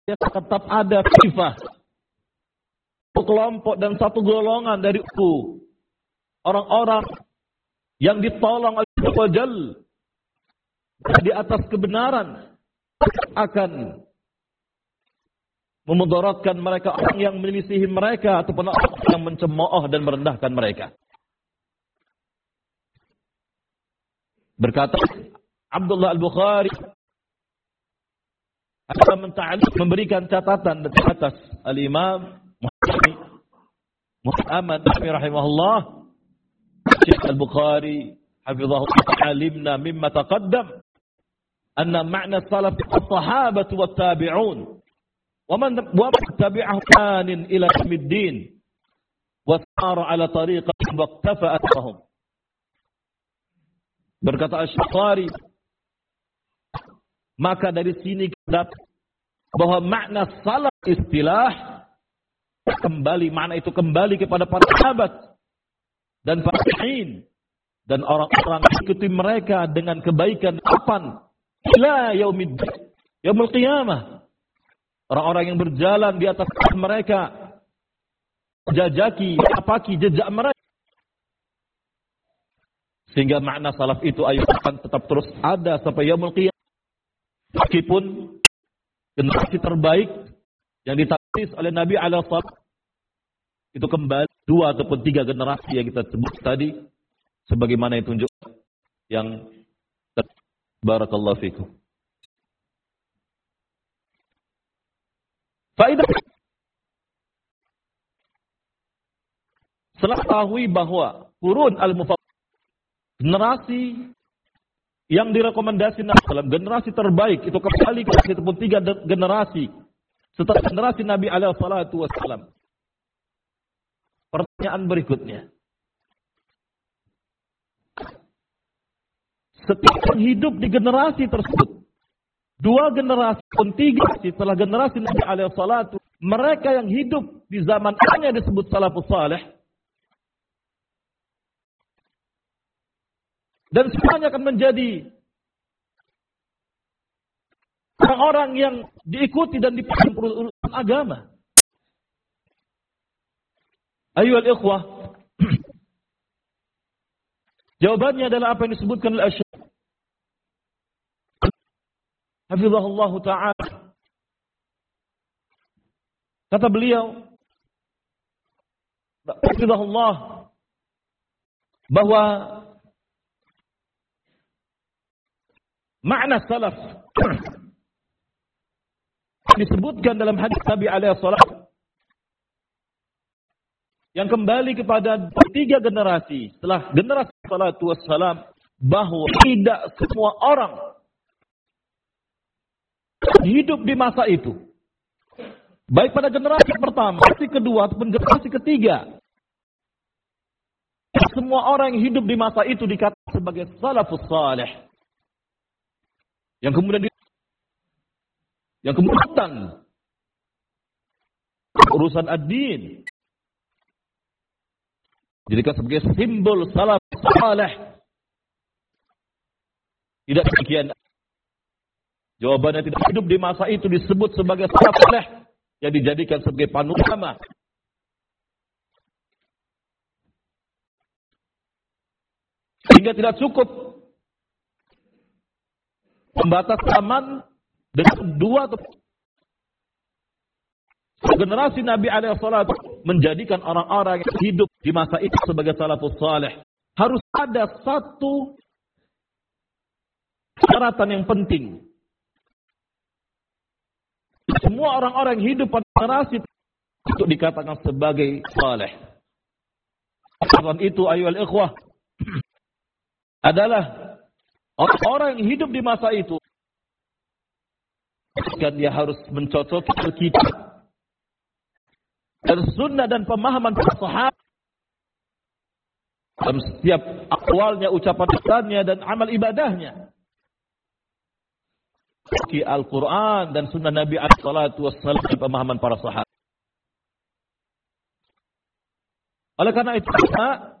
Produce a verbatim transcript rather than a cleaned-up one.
tetap ada sifat satu kelompok dan satu golongan dari itu orang-orang yang ditolong oleh Allah Jalla di atas kebenaran akan memudaratkan mereka, orang yang menyelisihi mereka ataupun orang yang mencemooh dan merendahkan mereka. Berkata Abdullah Al-Bukhari akan memberikan catatan di atas Al-Imam Muhammad rahimahullah, Syekh Al-Bukhari hafizahullah, alimna mimma taqaddam anna ma'na salaf as-sahabah wa tabi'un wa man tabi'ahum kanin ila yaumiddin wa sara ala tariqatihim wa iqtafa athahum. Berkata Asy-Syuqari, maka dari sini kita bahwa makna salaf istilah kembali, makna itu kembali kepada para sahabat dan para tabi'in dan orang-orang yang ikuti mereka dengan kebaikan kapan ila yaumiddin, yaumul qiyamah, orang-orang yang berjalan di atas mereka, jajaki apaki jejak mereka, sehingga makna salaf itu akan tetap terus ada sampai yaumul qiyamah. Meskipun generasi terbaik yang ditaktis oleh Nabi alaihi salam itu kembali dua ataupun tiga generasi yang kita sebut tadi, sebagaimana yang tunjuk yang barakallahu fikum. Faedah setelah tahu bahwa qurun al-mufaddal, generasi yang direkomendasi Nabi sallallahu alaihi wasallam, generasi terbaik itu kembali ke ataupun tiga generasi setelah generasi Nabi alaihi salatu wasallam. Pertanyaan berikutnya, setiap hidup di generasi tersebut, dua generasi pun tiga setelah generasi Nabi alaihi salatu, mereka yang hidup di zaman hanya disebut salafus saleh, dan semuanya akan menjadi orang-orang yang diikuti dan dipahami urusan agama. Ayyuhal ikhwah, jawabannya adalah apa yang disebutkan oleh Asy-Syaikh hafizahullah ta'ala. Kata beliau hafizahullah bahwa makna salaf disebutkan dalam hadis Nabi alaihi salam yang kembali kepada tiga generasi setelah generasi salatu wassalam, bahwa tidak semua orang hidup di masa itu, baik pada generasi pertama, generasi kedua ataupun generasi ketiga, semua orang yang hidup di masa itu dikatakan sebagai salafus salih, yang kemudian di, yang kemudian urusan ad-din jadikan sebagai simbol salaf saleh. Tidak demikian. Jawabannya tidak hidup di masa itu disebut sebagai salaf saleh yang dijadikan sebagai panutan. Sehingga tidak cukup pembatas zaman dengan dua atau generasi Nabi alaihi salatu menjadikan orang-orang yang hidup di masa itu sebagai salafus saleh. Harus ada satu syaratan yang penting. Semua orang-orang yang hidup pada generasi itu dikatakan sebagai saleh. Syaratan itu ayyuhal ikhwah adalah orang-orang yang hidup di masa itu, kan dia harus mencocoki Alkitab dan sunnah dan pemahaman para sahabat dalam setiap akwalnya, ucapan lisannya dan amal ibadahnya. Al-Quran dan sunnah Nabi alaihi salatu wassalam dan pemahaman para sahabat. Oleh karena itu,